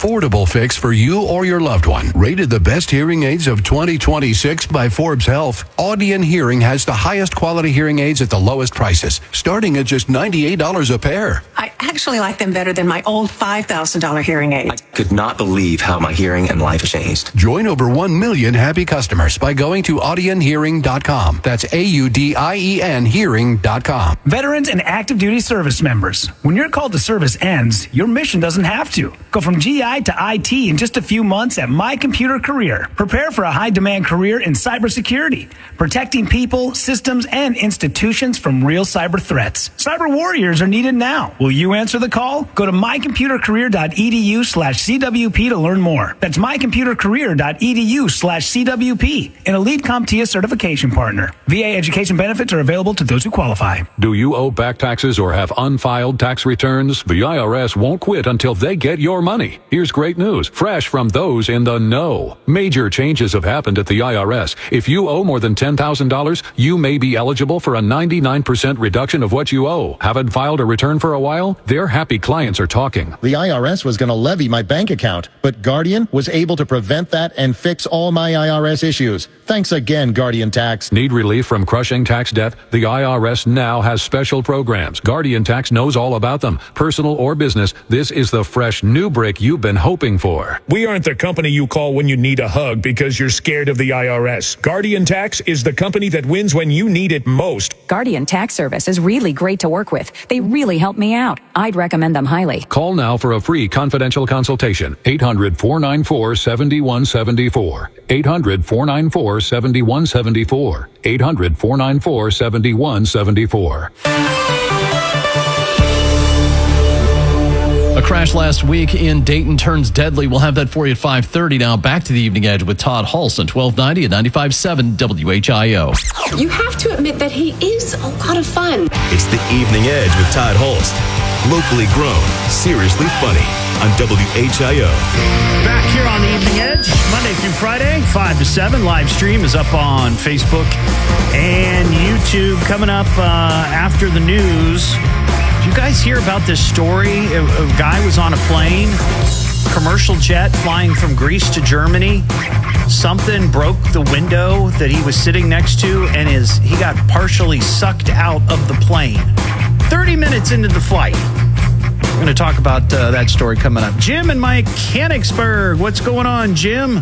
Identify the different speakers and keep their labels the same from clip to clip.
Speaker 1: affordable fix for you or your loved one. Rated the best hearing aids of 2026 by Forbes Health, Audion Hearing has the highest quality hearing aids at the lowest prices, starting at just $98 a pair.
Speaker 2: I actually like them better than my old $5,000 hearing aid.
Speaker 3: I could not believe how my hearing and life changed.
Speaker 1: Join over 1 million happy customers by going to audionhearing.com. That's AUDIEN hearing.com.
Speaker 4: Veterans and active duty service members, when your call to service ends, your mission doesn't have to. Go from GI to IT in just a few months at My Computer Career. Prepare for a high-demand career in cybersecurity, protecting people, systems, and institutions from real cyber threats. Cyber warriors are needed now. Will you answer the call? Go to mycomputercareer.edu/CWP to learn more. That's mycomputercareer.edu/CWP, an Elite CompTIA certification partner. VA education benefits are available to those who qualify.
Speaker 5: Do you owe back taxes or have unfiled tax returns? The IRS won't quit until they get your money. Here's great news, fresh from those in the know. Major changes have happened at the IRS. If you owe more than $10,000, you may be eligible for a 99% reduction of what you owe. Haven't filed a return for a while? Their happy clients are talking.
Speaker 6: The IRS was going to levy my bank account, but Guardian was able to prevent that and fix all my IRS issues. Thanks again, Guardian Tax.
Speaker 5: Need relief from crushing tax debt? The IRS now has special programs. Guardian Tax knows all about them. Personal or business, this is the fresh new break you've been hoping for.
Speaker 7: We aren't the company you call when you need a hug because you're scared of the IRS. Guardian Tax is the company that wins when you need it most.
Speaker 8: Guardian Tax Service is really great to work with. They really help me out. I'd recommend them highly.
Speaker 5: Call now for a free confidential consultation. 800-494-7174. 800-494-7174. 800-494-7174.
Speaker 9: A crash last week in Dayton turns deadly. We'll have that for you at 5:30. Now back to the Evening Edge with Todd Hulse on 1290 and 95.7 WHIO.
Speaker 10: You have to admit that he is a lot of fun.
Speaker 11: It's the Evening Edge with Todd Hulse. Locally grown, seriously funny on WHIO.
Speaker 12: Back here on the Evening Edge, Monday through Friday, 5 to 7. Live stream is up on Facebook and YouTube. Coming up after the news. Did you guys hear about this story? A guy was on a plane, commercial jet flying from Greece to Germany. Something broke the window that he was sitting next to, and he got partially sucked out of the plane. 30 minutes into the flight. We're going to talk about that story coming up. Jim in Mechanicsburg. What's going on, Jim?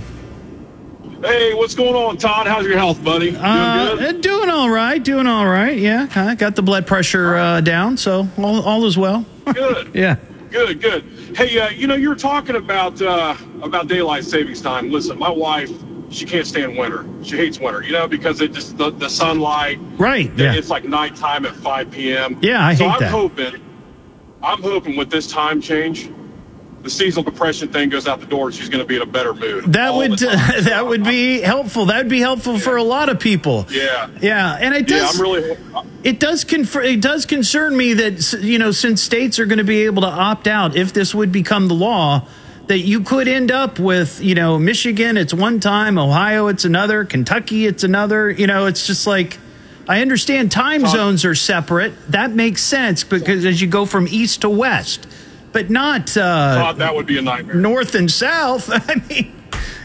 Speaker 13: Hey, what's going on, Todd? How's your health, buddy? Doing good?
Speaker 12: Doing all right. Yeah, I got the blood pressure down, so all is well.
Speaker 13: Good.
Speaker 12: Yeah.
Speaker 13: Good. Hey, you were talking about daylight savings time. Listen, my wife, she can't stand winter. She hates winter, because it just the sunlight.
Speaker 12: Right. Yeah.
Speaker 13: It's like nighttime at 5 p.m.
Speaker 12: Yeah, I hate that.
Speaker 13: I'm hoping with this time change, the seasonal depression thing goes out the door and she's going to be in a better mood.
Speaker 12: That would be helpful. That would be helpful for a lot of people.
Speaker 13: Yeah.
Speaker 12: Yeah, and it does. It does concern me that since states are going to be able to opt out if this would become the law, that you could end up with Michigan it's one time, Ohio it's another, Kentucky it's another. It's just like, I understand time zones are separate. That makes sense because as you go from east to west. But not
Speaker 13: Todd, that would be a nightmare.
Speaker 12: North and south. I mean,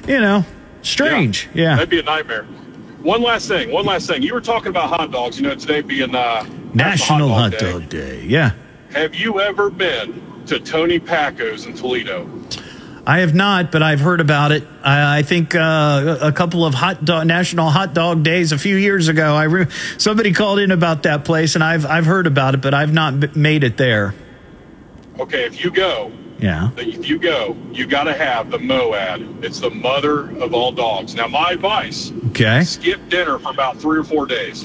Speaker 12: strange. Yeah.
Speaker 13: That'd be a nightmare. One last thing. You were talking about hot dogs, today being
Speaker 12: National Hot Dog Day. Yeah.
Speaker 13: Have you ever been to Tony Pacco's in Toledo?
Speaker 12: I have not, but I've heard about it. I think a couple of National Hot Dog Days a few years ago, somebody called in about that place, and I've heard about it, but I've not made it there.
Speaker 13: Okay, if you go, you got to have the Moad. It's the mother of all dogs. Now, my advice: skip dinner for about 3 or 4 days.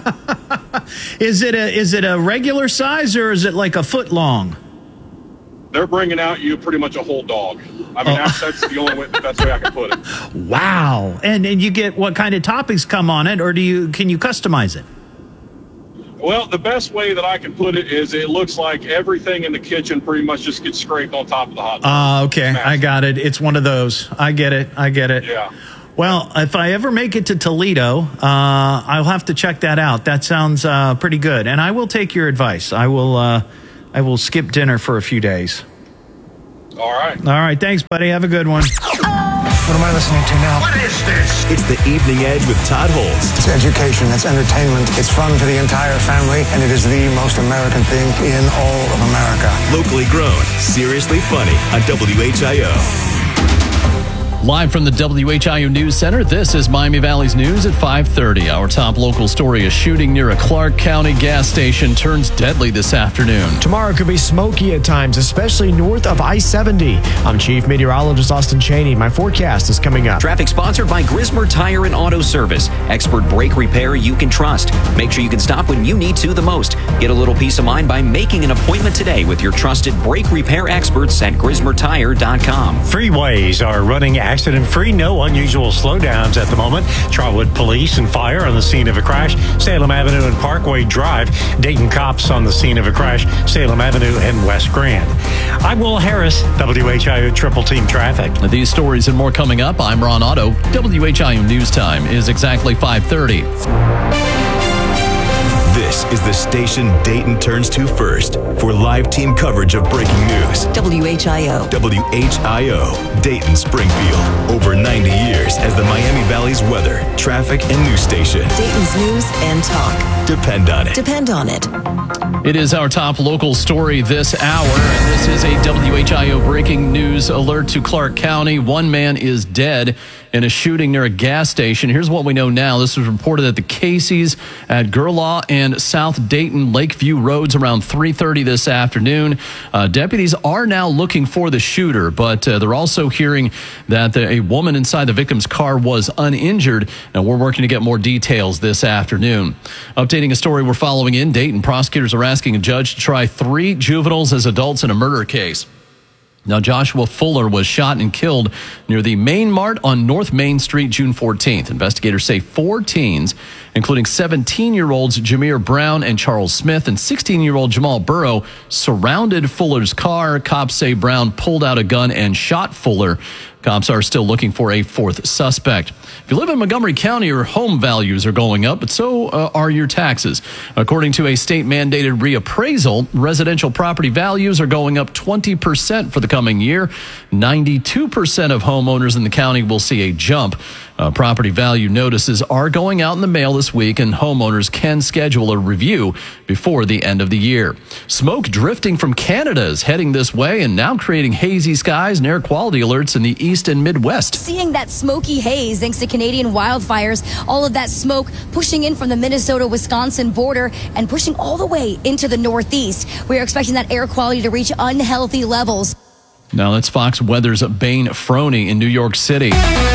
Speaker 12: Is it a regular size or is it like a foot long?
Speaker 13: They're bringing out you pretty much a whole dog. I mean, that's the only way, the best way I can put it.
Speaker 12: Wow! And you get what kind of toppings come on it, or can you customize it?
Speaker 13: Well, the best way that I can put it is it looks like everything in the kitchen pretty much just gets scraped on top of the hot dog.
Speaker 12: Okay. I got it. It's one of those. I get it.
Speaker 13: Yeah.
Speaker 12: Well, if I ever make it to Toledo, I'll have to check that out. That sounds pretty good. And I will take your advice. I will skip dinner for a few days.
Speaker 13: All right.
Speaker 12: All right. Thanks, buddy. Have a good one.
Speaker 14: What am I listening to now?
Speaker 11: What is this? It's the Evening Edge with Todd Holst.
Speaker 14: It's education. It's entertainment. It's fun for the entire family, and it is the most American thing in all of America.
Speaker 11: Locally grown, seriously funny on WHIO.
Speaker 9: Live from the WHIO News Center, this is Miami Valley's News at 5:30. Our top local story: a shooting near a Clark County gas station turns deadly this afternoon.
Speaker 15: Tomorrow could be smoky at times, especially north of I-70. I'm Chief Meteorologist Austin Cheney. My forecast is coming up.
Speaker 16: Traffic sponsored by Grismer Tire and Auto Service. Expert brake repair you can trust. Make sure you can stop when you need to the most. Get a little peace of mind by making an appointment today with your trusted brake repair experts at GrismerTire.com.
Speaker 17: Freeways are running accident-free, no unusual slowdowns at the moment. Trotwood Police and Fire on the scene of a crash. Salem Avenue and Parkway Drive. Dayton Cops on the scene of a crash. Salem Avenue and West Grand. I'm Will Harris, WHIO Triple Team Traffic.
Speaker 9: These stories and more coming up. I'm Ron Otto. WHIO News Time is exactly 5:30.
Speaker 11: This is the station Dayton turns to first for live team coverage of breaking news.
Speaker 18: WHIO.
Speaker 11: WHIO, Dayton, Springfield. Over 90 years as the Miami Valley's weather, traffic, and news station.
Speaker 18: Dayton's news and talk.
Speaker 11: Depend on it.
Speaker 18: Depend on it.
Speaker 9: It is our top local story this hour, and this is a WHIO breaking news alert to Clark County. One man is dead in a shooting near a gas station. Here's what we know now. This was reported at the Casey's at Gerlaw and South Dayton Lakeview Roads around 3:30 this afternoon. Deputies are now looking for the shooter, but they're also hearing that a woman inside the victim's car was uninjured, and we're working to get more details this afternoon. Updating a story we're following in Dayton, prosecutors are asking a judge to try 3 juveniles as adults in a murder case. Now, Joshua Fuller was shot and killed near the Main Mart on North Main Street June 14th. Investigators say 4 teens, including 17-year-olds Jameer Brown and Charles Smith and 16-year-old Jamal Burrow, surrounded Fuller's car. Cops say Brown pulled out a gun and shot Fuller. Cops are still looking for a 4th suspect. If you live in Montgomery County, your home values are going up, but so are your taxes. According to a state-mandated reappraisal, residential property values are going up 20% for the coming year. 92% of homeowners in the county will see a jump. Property value notices are going out in the mail this week, and homeowners can schedule a review before the end of the year. Smoke drifting from Canada is heading this way and now creating hazy skies and air quality alerts in the East and Midwest.
Speaker 19: Seeing that smoky haze thanks to Canadian wildfires, all of that smoke pushing in from the Minnesota-Wisconsin border and pushing all the way into the Northeast. We are expecting that air quality to reach unhealthy levels.
Speaker 9: Now that's Fox Weather's Bane Froney in New York City.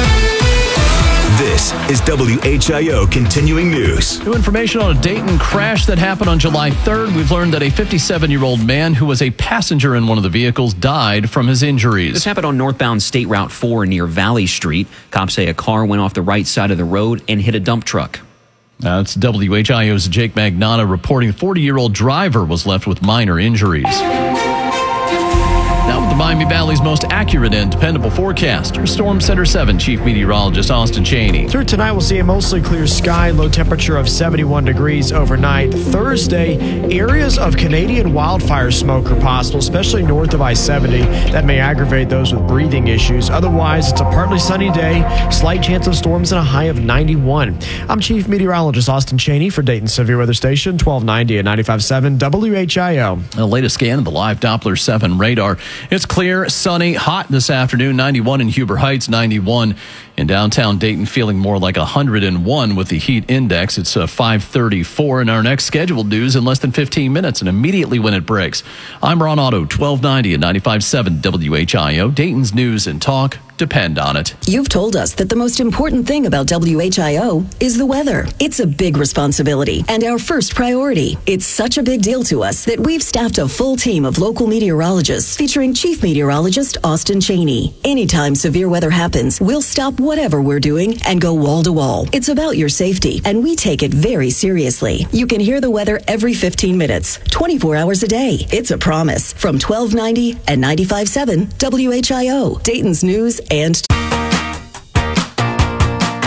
Speaker 11: This is WHIO Continuing News.
Speaker 9: New information on a Dayton crash that happened on July 3rd. We've learned that a 57-year-old man who was a passenger in one of the vehicles died from his injuries.
Speaker 16: This happened on northbound State Route 4 near Valley Street. Cops say a car went off the right side of the road and hit a dump truck.
Speaker 9: That's WHIO's Jake Magnata reporting the 40-year-old driver was left with minor injuries. Now with the Miami Valley's most accurate and dependable forecast, your Storm Center 7 Chief Meteorologist Austin Cheney.
Speaker 15: Through tonight, we'll see a mostly clear sky, low temperature of 71 degrees overnight. Thursday, areas of Canadian wildfire smoke are possible, especially north of I-70. That may aggravate those with breathing issues. Otherwise, it's a partly sunny day, slight chance of storms, and a high of 91. I'm Chief Meteorologist Austin Cheney for Dayton Severe Weather Station, 1290 at 95.7 WHIO.
Speaker 9: The latest scan of the live Doppler 7 radar. It's clear, sunny, hot this afternoon. 91 in Huber Heights, 91 in downtown Dayton, feeling more like 101 with the heat index. It's 5:34 in our next scheduled news in less than 15 minutes and immediately when it breaks. I'm Ron Otto, 1290 at 95.7 WHIO. Dayton's news and talk. Depend on it.
Speaker 18: You've told us that the most important thing about WHIO is the weather. It's a big responsibility and our first priority. It's such a big deal to us that we've staffed a full team of local meteorologists featuring Chief Meteorologist Austin Cheney. Anytime severe weather happens, we'll stop whatever we're doing and go wall to wall. It's about your safety, and we take it very seriously. You can hear the weather every 15 minutes, 24 hours a day. It's a promise. From 1290 and 95.7 WHIO, Dayton's news and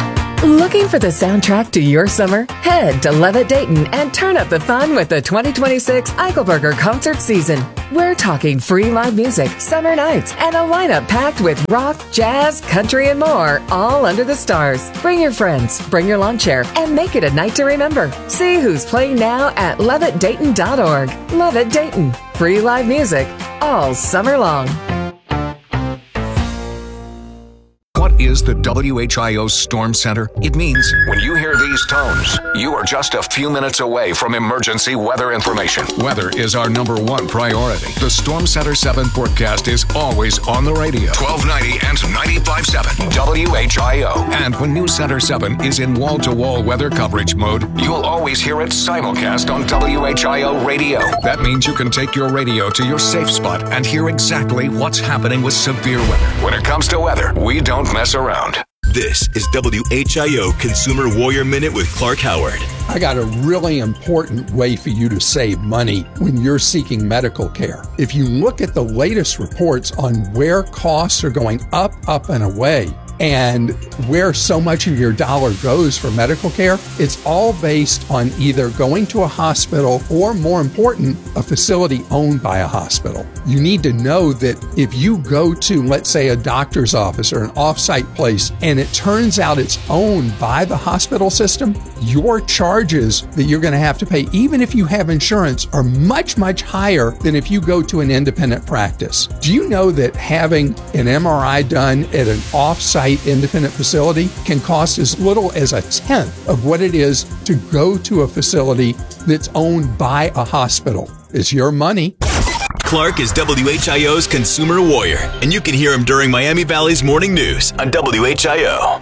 Speaker 20: Looking for the soundtrack to your summer? Head to Levitt Dayton and turn up the fun with the 2026 Eichelberger concert season. We're talking free live music, summer nights, and a lineup packed with rock, jazz, country, and more, all under the stars. Bring your friends, bring your lawn chair, and make it a night to remember. See who's playing now at levittdayton.org. Levitt Dayton. Free live music all summer long.
Speaker 21: What is the WHIO Storm Center? It means when you hear these tones, you are just a few minutes away from emergency weather information. Weather is our number one priority. The Storm Center 7 forecast is always on the radio. 1290 and 95.7 WHIO. And when News Center 7 is in wall-to-wall weather coverage mode, you'll always hear it simulcast on WHIO radio. That means you can take your radio to your safe spot and hear exactly what's happening with severe weather. When it comes to weather, we don't mess around.
Speaker 11: This is WHIO Consumer Warrior Minute with Clark Howard.
Speaker 22: I got a really important way for you to save money when you're seeking medical care. If you look at the latest reports on where costs are going up, and away, and where so much of your dollar goes for medical care, it's all based on either going to a hospital or, more important, a facility owned by a hospital. You need to know that if you go to, let's say, a doctor's office or an off-site place, and it turns out it's owned by the hospital system, your charges that you're going to have to pay, even if you have insurance, are much, much higher than if you go to an independent practice. Do you know that having an MRI done at an off-site independent facility can cost as little as a tenth of what it is to go to a facility that's owned by a hospital? It's your money.
Speaker 11: Clark is WHIO's Consumer Warrior, and you can hear him during Miami Valley's Morning News on WHIO.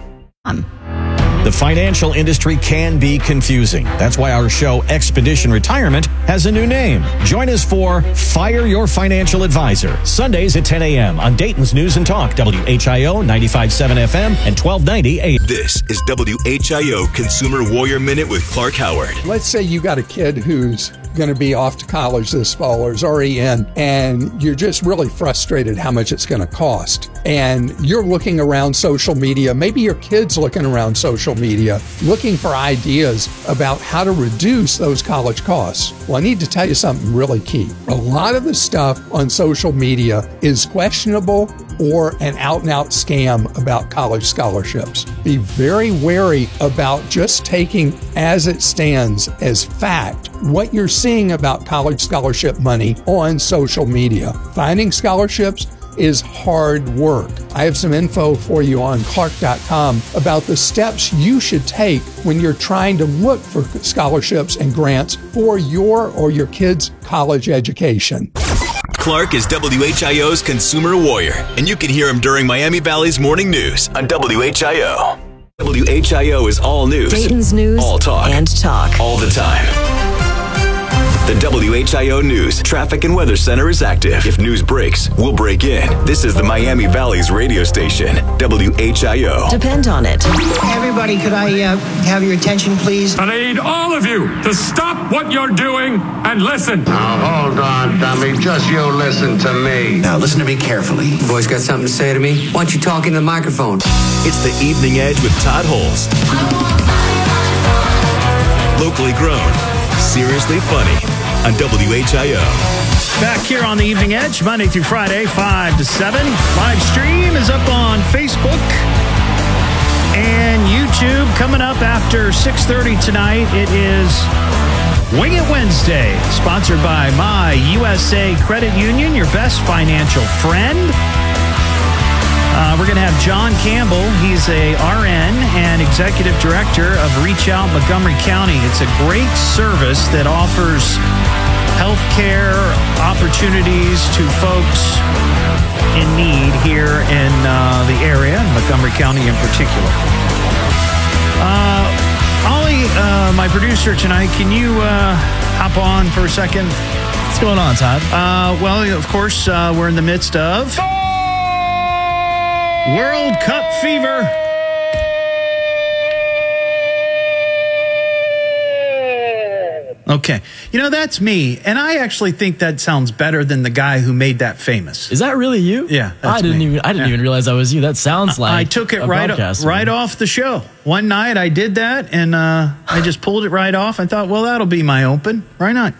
Speaker 23: The financial industry can be confusing. That's why our show, Expedition Retirement, has a new name. Join us for Fire Your Financial Advisor, Sundays at 10 a.m. on Dayton's News and Talk, WHIO 95.7 FM and 1290 AM.
Speaker 11: This is WHIO Consumer Warrior Minute with Clark Howard.
Speaker 22: Let's say you got a kid who's going to be off to college this fall or is already in, and you're just really frustrated how much it's going to cost. And you're looking around social media, maybe your kid's looking around social media, looking for ideas about how to reduce those college costs. Well, I need to tell you something really key. A lot of the stuff on social media is questionable or an out-and-out scam about college scholarships. Be very wary about just taking as it stands as fact what you're seeing about college scholarship money on social media. Finding scholarships is hard work. I have some info for you on Clark.com about the steps you should take when you're trying to look for scholarships and grants for your or your kids' college education.
Speaker 11: Clark is WHIO's Consumer Warrior, and you can hear him during Miami Valley's Morning News on WHIO. WHIO is all news,
Speaker 18: Dayton's news,
Speaker 11: all talk,
Speaker 18: and talk
Speaker 11: all the time. The WHIO News Traffic and Weather Center is active. If news breaks, we'll break in. This is the Miami Valley's radio station, WHIO.
Speaker 18: Depend on it.
Speaker 24: Everybody, could I have your attention, please?
Speaker 25: I need all of you to stop what you're doing and listen.
Speaker 26: Now, hold on, dummy. Just you listen to me.
Speaker 24: Now, listen to me carefully. You boys got something to say to me? Why don't you talk into the microphone?
Speaker 11: It's the Evening Edge with Todd Holst. Locally grown, seriously funny on WHIO.
Speaker 12: Back here on the Evening Edge, Monday through Friday, 5 to 7. Live stream is up on Facebook and YouTube. Coming up after 6:30 tonight, it is Wing It Wednesday, sponsored by My USA Credit Union, your best financial friend. We're going to have John Campbell. He's a RN and executive director of Reach Out Montgomery County. It's a great service that offers health care opportunities to folks in need here in the area, Montgomery County in particular. Ollie, my producer tonight, can you hop on for a second?
Speaker 27: What's going on, Todd?
Speaker 12: Well, of course, we're in the midst of World Cup fever. Okay. That's me. And I actually think that sounds better than the guy who made that famous.
Speaker 1: Is that really you?
Speaker 12: Yeah.
Speaker 1: I didn't even realize that was you. That sounds like
Speaker 12: I took it right off the show. One night I did that, and I just pulled it right off. I thought, well, that'll be my open. Why not?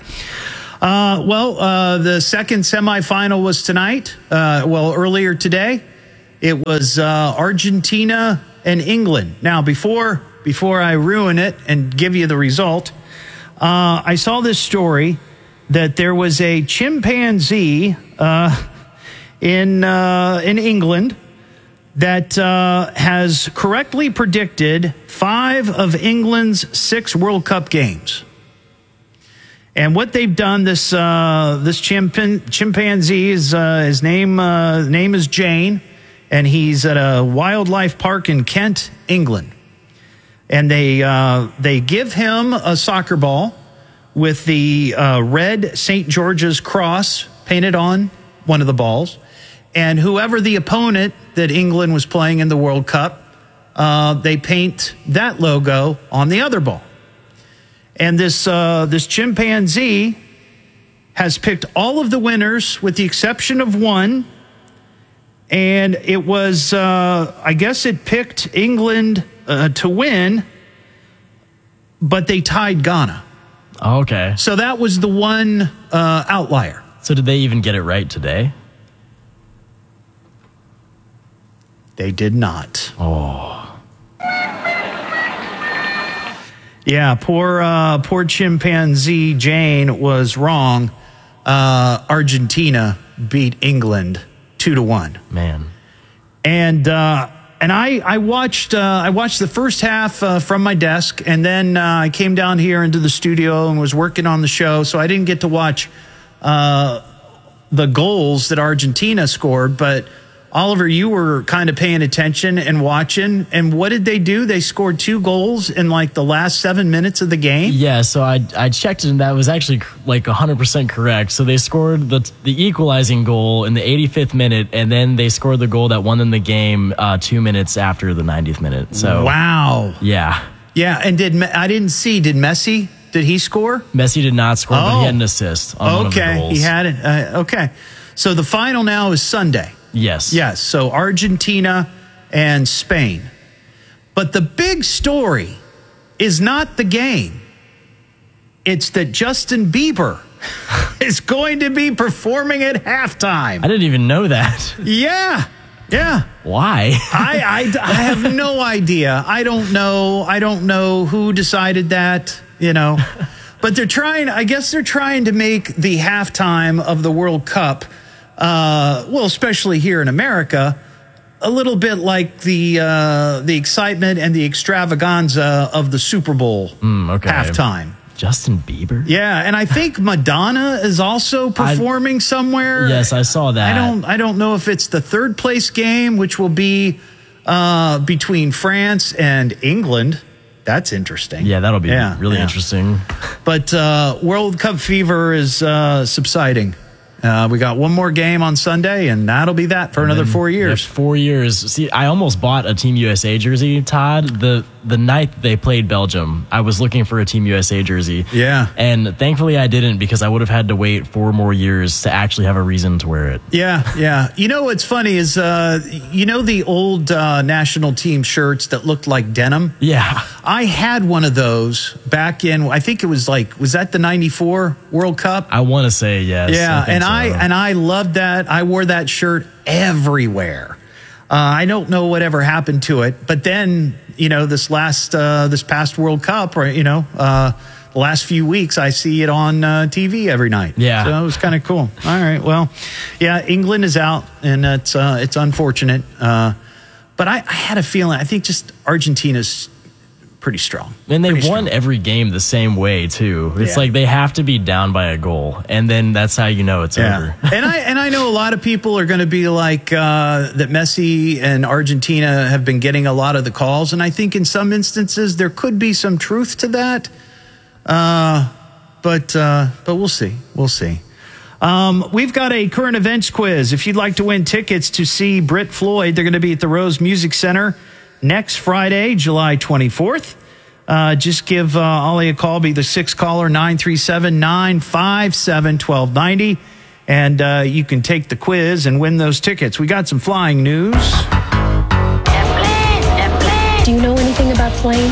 Speaker 12: The second semifinal was tonight. Earlier today. It was Argentina and England. Now, before I ruin it and give you the result, I saw this story that there was a chimpanzee in England that has correctly predicted 5 of England's 6 World Cup games. And what they've done, this chimpanzee is his name is Jane, and he's at a wildlife park in Kent, England. And they give him a soccer ball with the red St. George's cross painted on one of the balls. And whoever the opponent that England was playing in the World Cup, they paint that logo on the other ball. And this chimpanzee has picked all of the winners with the exception of one. And it was, I guess it picked England to win, but they tied Ghana.
Speaker 1: Oh, okay.
Speaker 12: So that was the one outlier.
Speaker 1: So did they even get it right today?
Speaker 12: They did not.
Speaker 1: Oh.
Speaker 12: Yeah, poor chimpanzee Jane was wrong. Argentina beat England 2-1.
Speaker 1: Man.
Speaker 12: And I watched the first half from my desk, and then I came down here into the studio and was working on the show, so I didn't get to watch the goals that Argentina scored. But Oliver, you were kind of paying attention and watching, and what did they do? They scored 2 goals in like the last 7 minutes of the game?
Speaker 1: Yeah, so I checked it, and that was actually like 100% correct. So they scored the equalizing goal in the 85th minute, and then they scored the goal that won them the game 2 minutes after the 90th minute. So
Speaker 12: wow.
Speaker 1: Yeah.
Speaker 12: Yeah, and did Messi, did he score?
Speaker 1: Messi did not score, but he had an assist on one of the goals.
Speaker 12: He had it. Okay. So the final now is Sunday.
Speaker 1: Yes.
Speaker 12: Yes. So Argentina and Spain. But the big story is not the game. It's that Justin Bieber is going to be performing at halftime.
Speaker 1: I didn't even know that.
Speaker 12: Yeah. Yeah.
Speaker 1: Why?
Speaker 12: I have no idea. I don't know who decided that, But they're trying to make the halftime of the World Cup, especially here in America, a little bit like the excitement and the extravaganza of the Super Bowl halftime.
Speaker 1: Justin Bieber?
Speaker 12: Yeah, and I think Madonna is also performing somewhere.
Speaker 1: Yes, I saw that.
Speaker 12: I don't know if it's the third place game, which will be between France and England. That's interesting.
Speaker 1: Yeah, that'll be really interesting.
Speaker 12: But World Cup fever is subsiding. We got one more game on Sunday, and that'll be that for another 4 years.
Speaker 1: 4 years. See, I almost bought a Team USA jersey, Todd. The night they played Belgium, I was looking for a Team USA jersey.
Speaker 12: Yeah.
Speaker 1: And thankfully I didn't, because I would have had to wait 4 more years to actually have a reason to wear it.
Speaker 12: Yeah. What's funny is, the old national team shirts that looked like denim?
Speaker 1: Yeah.
Speaker 12: I had one of those back in, I think it was was that the 94 World Cup?
Speaker 1: I want to say yes.
Speaker 12: Yeah, I loved that. I wore that shirt everywhere. I don't know whatever happened to it, but then this past World Cup, or the last few weeks, I see it on TV every night.
Speaker 1: Yeah,
Speaker 12: so it was kind of cool. All right, well, yeah, England is out, and it's unfortunate. But I had a feeling. I think just Argentina's pretty strong.
Speaker 1: And they've won every game the same way too. It's like they have to be down by a goal, and then that's how it's over.
Speaker 12: and I know a lot of people are going to be like that Messi and Argentina have been getting a lot of the calls, and I think in some instances there could be some truth to that. But we'll see. We'll see. We've got a current events quiz. If you'd like to win tickets to see Brit Floyd, they're going to be at the Rose Music Center next Friday, July 24th. just give Ollie a call. Be the 6th caller, 937-957-1290. And you can take the quiz and win those tickets. We got some flying news.
Speaker 2: Do you know anything about planes?